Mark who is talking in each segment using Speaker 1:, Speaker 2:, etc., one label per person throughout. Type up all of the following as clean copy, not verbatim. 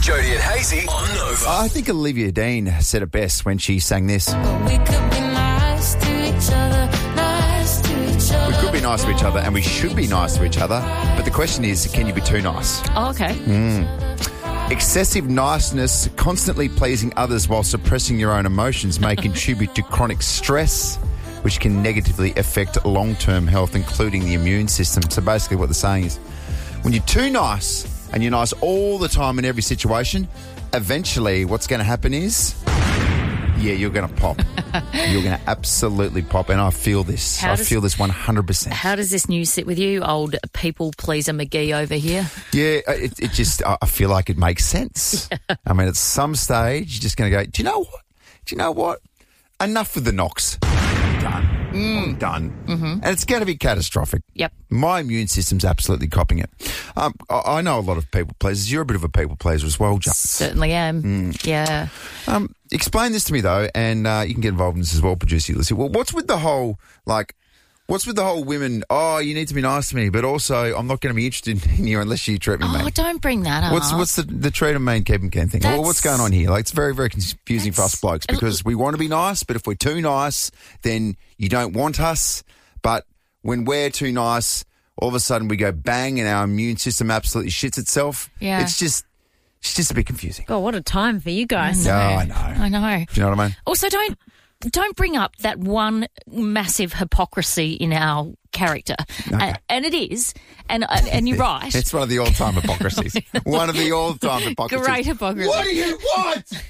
Speaker 1: Jody and Hazy on Nova.
Speaker 2: I think Olivia Dean said it best when she sang this.
Speaker 3: We could be nice to each other, nice to each other.
Speaker 2: We could be nice to each other and we should be nice to each other. But the question is, can you be too nice?
Speaker 4: Oh, okay.
Speaker 2: Excessive niceness, constantly pleasing others while suppressing your own emotions may contribute to chronic stress, which can negatively affect long-term health, including the immune system. So basically what they're saying is, when you're too nice and you're nice all the time in every situation, eventually what's going to happen is, you're going to pop. You're going to absolutely pop. And I feel this. I feel this 100%.
Speaker 4: How does this news sit with you, old people pleaser McGee over here?
Speaker 2: Yeah, it just, I feel like it makes sense. I mean, at some stage, you're just going to go, do you know what? Enough with the knocks. I'm done. Mm-hmm. And it's going to be catastrophic.
Speaker 4: Yep.
Speaker 2: My immune system's absolutely copping it. I know a lot of people pleasers. You're a bit of a people pleaser as well, John.
Speaker 4: Certainly am. Yeah.
Speaker 2: Explain this to me, though, and you can get involved in this as well, producer Lucy. Well, what's with the whole women, you need to be nice to me, but also I'm not going to be interested in you unless you treat me mean.
Speaker 4: Oh, don't bring that up.
Speaker 2: What's the treat them mean, keep them keen thing? Well, what's going on here? Like, it's very, very confusing for us blokes because we want to be nice, but if we're too nice, then you don't want us. But when we're too nice, all of a sudden we go bang and our immune system absolutely shits itself.
Speaker 4: Yeah.
Speaker 2: It's just a bit confusing.
Speaker 5: God, what a time for you guys.
Speaker 2: I know.
Speaker 4: I know.
Speaker 2: Do you know what I mean?
Speaker 4: Also, don't bring up that one massive hypocrisy in our character.
Speaker 2: Okay.
Speaker 4: And it is. And you're right.
Speaker 2: It's one of the all-time hypocrisies. One of the all-time hypocrisies.
Speaker 4: Great hypocrisy.
Speaker 2: What do you want?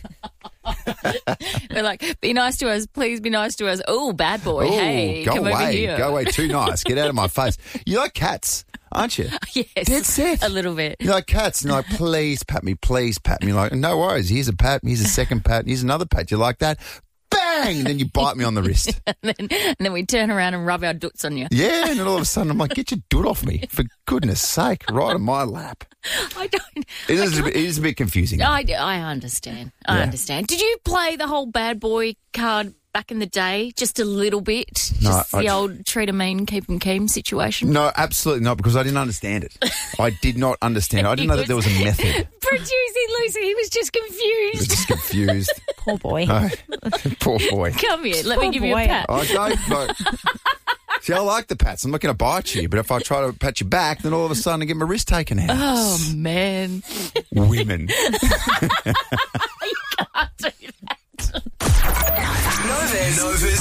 Speaker 4: We're like, be nice to us. Please be nice to us. Oh, bad boy.
Speaker 2: Ooh,
Speaker 4: hey,
Speaker 2: go
Speaker 4: come
Speaker 2: away.
Speaker 4: over here.
Speaker 2: Go away. Too nice. Get out of my face. You like cats, aren't you?
Speaker 4: Yes.
Speaker 2: Dead set.
Speaker 4: A little bit.
Speaker 2: You like cats, and you're like, please pat me, please pat me. You're like, no worries. Here's a pat. Here's a second pat. Here's another pat. You like that? Bang! And then you bite me on the wrist.
Speaker 4: and then we turn around and rub our doots on you.
Speaker 2: Yeah, and then all of a sudden I'm like, get your doot off me, for goodness sake, right on my lap.
Speaker 4: I don't.
Speaker 2: It is a bit confusing.
Speaker 4: I understand. I understand. Did you play the whole bad boy card back in the day? Just a little bit? Just the old treat 'em mean, keep 'em keen situation?
Speaker 2: No, absolutely not, because I didn't understand it. I did not understand it. I didn't know that there was a method.
Speaker 4: Producing Lucy, he was just confused.
Speaker 2: I was just confused.
Speaker 5: Poor boy.
Speaker 2: Oh, poor boy.
Speaker 4: Come here, let me give you a
Speaker 5: boy.
Speaker 4: pat.
Speaker 2: I don't know. See, I like the pats. I'm not going to bite you, but if I try to pat you back, then all of a sudden I get my wrist taken out.
Speaker 4: Oh, man.
Speaker 2: Women.
Speaker 4: You can't do that.
Speaker 1: Nova's